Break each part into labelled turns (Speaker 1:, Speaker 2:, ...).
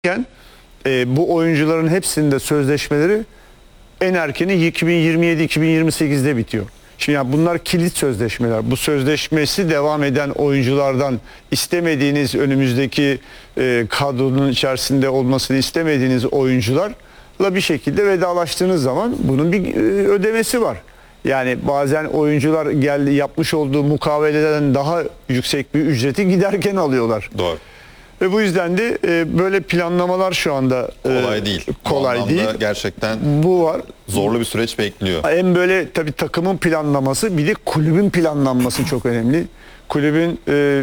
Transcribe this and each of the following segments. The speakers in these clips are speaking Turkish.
Speaker 1: Bu oyuncuların hepsinin de sözleşmeleri en erkeni 2027-2028'de bitiyor. Şimdi yani bunlar kilit sözleşmeler. Bu sözleşmesi devam eden oyunculardan istemediğiniz, önümüzdeki kadronun içerisinde olmasını istemediğiniz oyuncularla bir şekilde vedalaştığınız zaman bunun bir ödemesi var. Yani bazen oyuncular yapmış olduğu mukaveleden daha yüksek bir ücreti giderken alıyorlar.
Speaker 2: Doğru.
Speaker 1: Ve bu yüzden de böyle planlamalar şu anda
Speaker 2: kolay değil.
Speaker 1: Kolay değil.
Speaker 2: Gerçekten
Speaker 1: bu var.
Speaker 2: Zorlu bir süreç bekliyor.
Speaker 1: En böyle tabii takımın planlaması, bir de kulübün planlanması çok önemli. Kulübün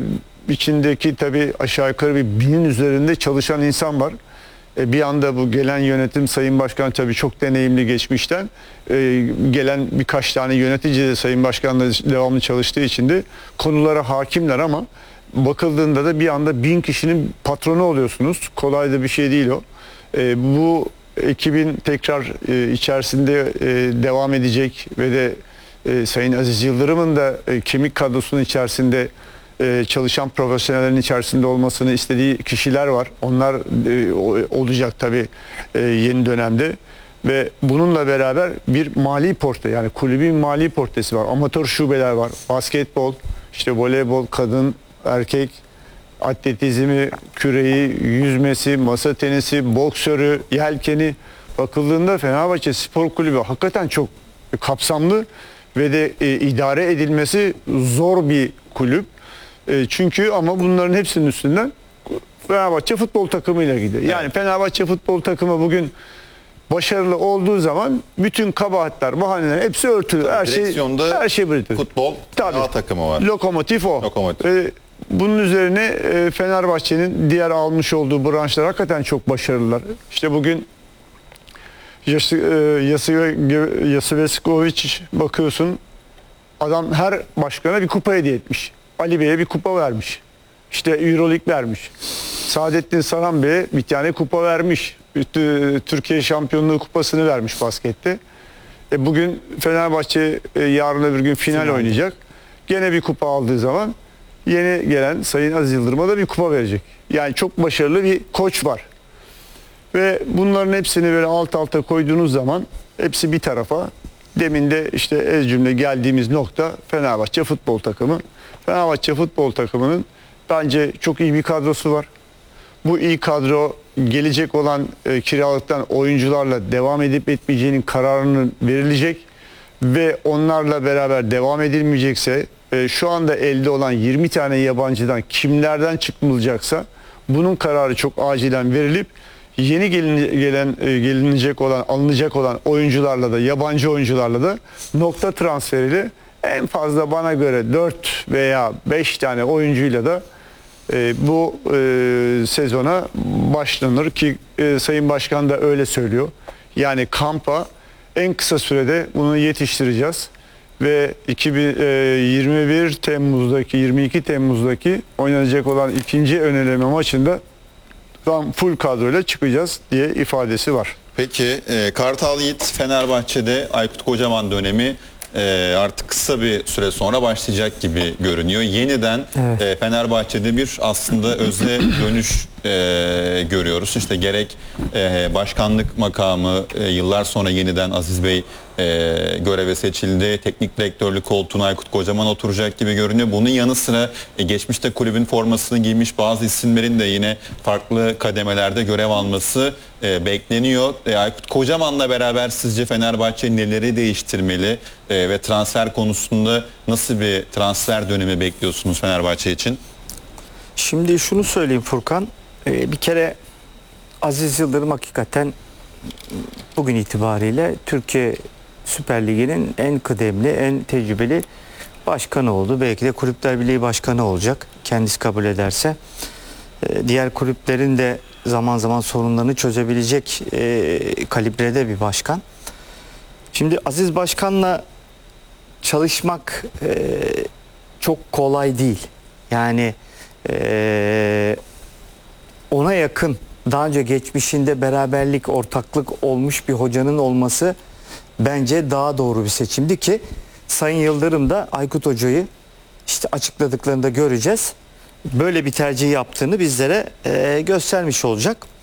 Speaker 1: içindeki tabii aşağı yukarı bir 1000'in üzerinde çalışan insan var. Bir anda bu gelen yönetim, Sayın Başkan tabii çok deneyimli geçmişten. Gelen birkaç tane yönetici de Sayın Başkan'la devamlı çalıştığı için de konulara hakimler ama bakıldığında da bir anda 1000 kişinin patronu oluyorsunuz. Kolay da bir şey değil o. Bu ekibin tekrar içerisinde devam edecek ve de Sayın Aziz Yıldırım'ın da kemik kadrosunun içerisinde çalışan profesyonellerin içerisinde olmasını istediği kişiler var. Onlar olacak tabii yeni dönemde. Ve bununla beraber bir mali portre, yani kulübün mali portresi var. Amatör şubeler var. Basketbol, işte voleybol, kadın, erkek, atletizmi, küreği, yüzmesi, masa tenisi, boksörü, yelkeni. Bakıldığında Fenerbahçe Spor Kulübü hakikaten çok kapsamlı ve de idare edilmesi zor bir kulüp. Çünkü ama bunların hepsinin üstünden Fenerbahçe futbol takımıyla gidiyor. Yani evet. Fenerbahçe futbol takımı bugün başarılı olduğu zaman bütün kabahatler, bahaneler hepsi örtülür. Her şey biridir.
Speaker 2: Futbol A takımı var.
Speaker 1: Lokomotif o. Bunun üzerine Fenerbahçe'nin diğer almış olduğu branşlar hakikaten çok başarılılar. İşte bugün Yasuveskovic bakıyorsun, adam her başkana bir kupa hediye etmiş. Ali Bey'e bir kupa vermiş. İşte Euroleague vermiş. Saadettin Saran Bey'e bir tane kupa vermiş. Türkiye Şampiyonluğu kupasını vermiş baskette. Bugün Fenerbahçe yarın öbür gün final oynayacak. Gene bir kupa aldığı zaman yeni gelen Sayın Aziz Yıldırım'a da bir kupa verecek. Yani çok başarılı bir koç var. Ve bunların hepsini böyle alt alta koyduğunuz zaman hepsi bir tarafa. Demin de işte ez cümle geldiğimiz nokta Fenerbahçe futbol takımı. Fenerbahçe futbol takımının bence çok iyi bir kadrosu var. Bu iyi kadro gelecek olan kiralıktan oyuncularla devam edip etmeyeceğinin kararının verilecek ve onlarla beraber devam edilmeyecekse şu anda elde olan 20 tane yabancıdan kimlerden çıkılacaksa bunun kararı çok acilen verilip yeni alınacak olan oyuncularla da, yabancı oyuncularla da nokta transferiyle en fazla bana göre 4 veya 5 tane oyuncuyla da bu sezona başlanır ki Sayın Başkan da öyle söylüyor. Yani kampa en kısa sürede bunu yetiştireceğiz ve 21 Temmuz'daki 22 Temmuz'daki oynanacak olan ikinci ön eleme maçında tam full kadroyla çıkacağız diye ifadesi var.
Speaker 2: Peki Kartal Yiğit Fenerbahçe'de Aykut Kocaman dönemi artık kısa bir süre sonra başlayacak gibi görünüyor. Yeniden evet. Fenerbahçe'de bir aslında özne dönüş görüyoruz. İşte gerek başkanlık makamı yıllar sonra yeniden Aziz Bey göreve seçildi. Teknik direktörlük koltuğuna Aykut Kocaman oturacak gibi görünüyor. Bunun yanı sıra geçmişte kulübün formasını giymiş bazı isimlerin de yine farklı kademelerde görev alması bekleniyor. Aykut Kocaman'la beraber sizce Fenerbahçe neleri değiştirmeli ve transfer konusunda nasıl bir transfer dönemi bekliyorsunuz Fenerbahçe için?
Speaker 3: Şimdi şunu söyleyeyim Furkan. Bir kere Aziz Yıldırım hakikaten bugün itibariyle Türkiye Süper Ligi'nin en kıdemli, en tecrübeli başkanı oldu. Belki de Kulüpler Birliği başkanı olacak. Kendisi kabul ederse. Diğer kulüplerin de zaman zaman sorunlarını çözebilecek kalibrede bir başkan. Şimdi Aziz Başkan'la çalışmak çok kolay değil. Yani ona yakın, daha önce geçmişinde beraberlik, ortaklık olmuş bir hocanın olması bence daha doğru bir seçimdi ki Sayın Yıldırım da Aykut Hoca'yı işte açıkladıklarında göreceğiz. Böyle bir tercih yaptığını bizlere göstermiş olacak.